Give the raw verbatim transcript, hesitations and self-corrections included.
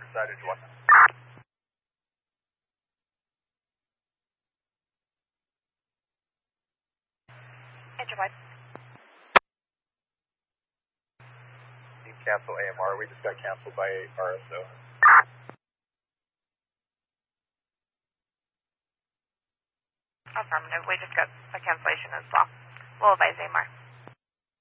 Decided one. Interwide. Team cancel A M R. We just got canceled by R S O. Affirmative. We just got a cancellation as well. We'll advise A M R.